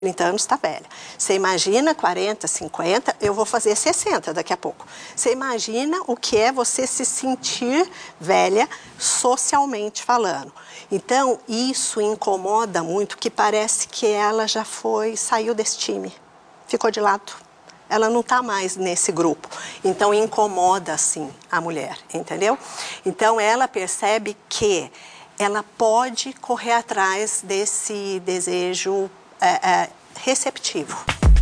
30 anos está velha. Você imagina 40, 50, eu vou fazer 60 daqui a pouco. Você imagina o que é você se sentir velha socialmente falando. Então, isso incomoda muito, que parece que ela já saiu desse time, ficou de lado. Ela não está mais nesse grupo. Então, incomoda, sim, a mulher, entendeu? Então, ela percebe que ela pode correr atrás desse desejo receptivo.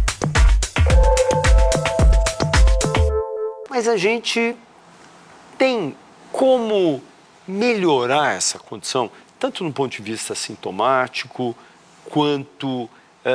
Mas a gente tem como melhorar essa condição, tanto no ponto de vista sintomático, quanto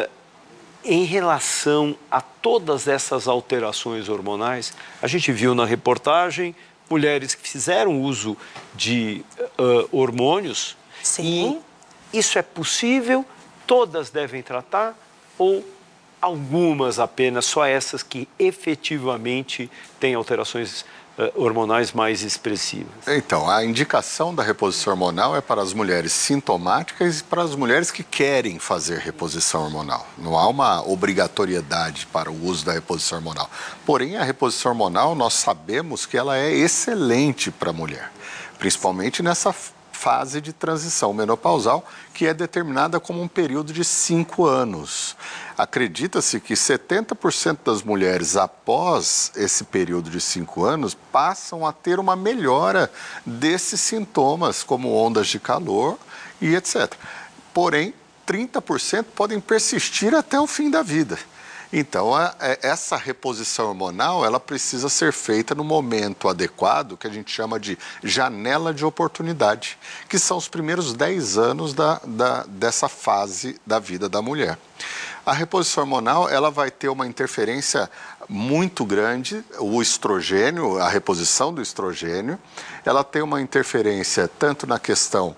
em relação a todas essas alterações hormonais. A gente viu na reportagem mulheres que fizeram uso de hormônios. Sim. E isso é possível? Todas devem tratar ou algumas apenas, só essas que efetivamente têm alterações hormonais mais expressivas? Então, a indicação da reposição hormonal é para as mulheres sintomáticas e para as mulheres que querem fazer reposição hormonal. Não há uma obrigatoriedade para o uso da reposição hormonal. Porém, a reposição hormonal, nós sabemos que ela é excelente para a mulher, principalmente nessa fase de transição menopausal, que é determinada como um período de 5 anos. Acredita-se que 70% das mulheres, após esse período de 5 anos, passam a ter uma melhora desses sintomas, como ondas de calor e etc. Porém, 30% podem persistir até o fim da vida. Então, essa reposição hormonal, ela precisa ser feita no momento adequado, que a gente chama de janela de oportunidade, que são os primeiros 10 anos dessa fase da vida da mulher. A reposição hormonal, ela vai ter uma interferência muito grande, o estrogênio, a reposição do estrogênio, ela tem uma interferência tanto na questão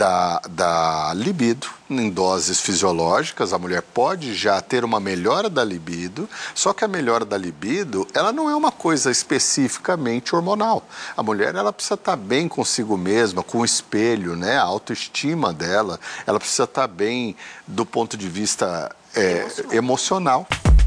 da libido, em doses fisiológicas, a mulher pode já ter uma melhora da libido, só que a melhora da libido, ela não é uma coisa especificamente hormonal. A mulher, ela precisa estar bem consigo mesma, com o espelho, né? A autoestima dela, ela precisa estar bem do ponto de vista emocional.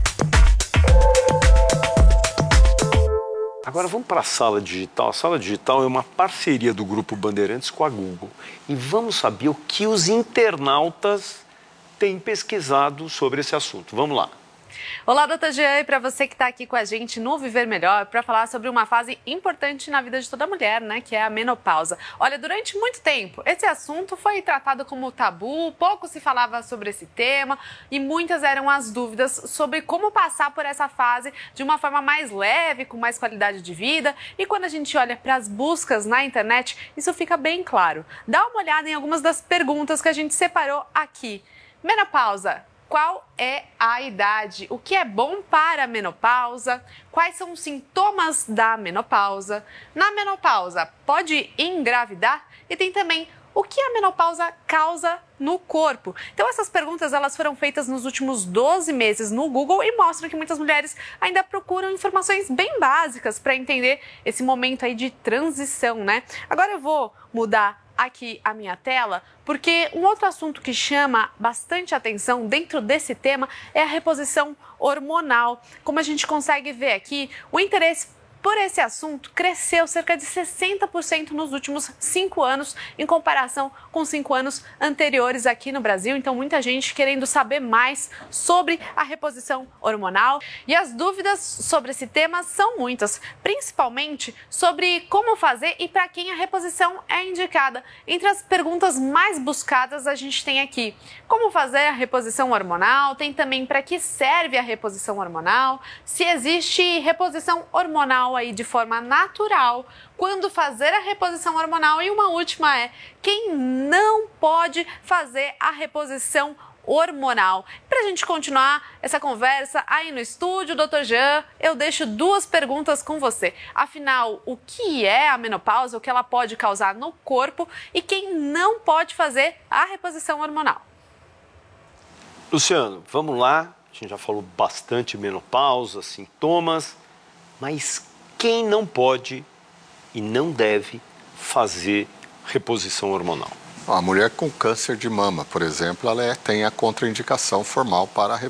Agora vamos para a Sala Digital. A Sala Digital é uma parceria do Grupo Bandeirantes com a Google. E vamos saber o que os internautas têm pesquisado sobre esse assunto. Vamos lá. Olá, doutor Jean, e para você que está aqui com a gente no Viver Melhor, para falar sobre uma fase importante na vida de toda mulher, né, que é a menopausa. Olha, durante muito tempo, esse assunto foi tratado como tabu, pouco se falava sobre esse tema e muitas eram as dúvidas sobre como passar por essa fase de uma forma mais leve, com mais qualidade de vida. E quando a gente olha para as buscas na internet, isso fica bem claro. Dá uma olhada em algumas das perguntas que a gente separou aqui. Menopausa. Qual é a idade? O que é bom para a menopausa? Quais são os sintomas da menopausa? Na menopausa, pode engravidar? E tem também o que a menopausa causa no corpo. Então, essas perguntas elas foram feitas nos últimos 12 meses no Google e mostram que muitas mulheres ainda procuram informações bem básicas para entender esse momento aí de transição, né? Agora eu vou mudar aqui a minha tela, porque um outro assunto que chama bastante atenção dentro desse tema é a reposição hormonal. Como a gente consegue ver aqui, o interesse por esse assunto cresceu cerca de 60% nos últimos 5 anos, em comparação com 5 anos anteriores aqui no Brasil. Então, muita gente querendo saber mais sobre a reposição hormonal. E as dúvidas sobre esse tema são muitas, principalmente sobre como fazer e para quem a reposição é indicada. Entre as perguntas mais buscadas, a gente tem aqui como fazer a reposição hormonal, tem também para que serve a reposição hormonal, se existe reposição hormonal aí de forma natural, quando fazer a reposição hormonal, e uma última é quem não pode fazer a reposição hormonal. Para a gente continuar essa conversa aí no estúdio, doutor Jean, eu deixo 2 perguntas com você. Afinal, o que é a menopausa, o que ela pode causar no corpo e quem não pode fazer a reposição hormonal? Luciano, vamos lá. A gente já falou bastante menopausa, sintomas, mas quem não pode e não deve fazer reposição hormonal? A mulher com câncer de mama, por exemplo, ela tem a contraindicação formal para a